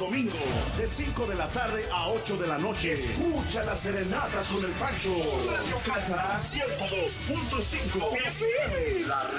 domingos, de 5 de la tarde a 8 de la noche. Escucha las serenatas con el Pancho. Radio Cata 102.5 FM. La